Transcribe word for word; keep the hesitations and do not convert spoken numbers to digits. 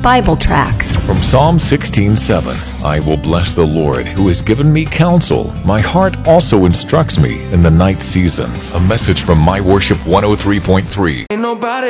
Bible tracts. From Psalm sixteen seven, I will bless the Lord who has given me counsel. My heart also instructs me in the night season. A message from My Worship one oh three point three. Ain't nobody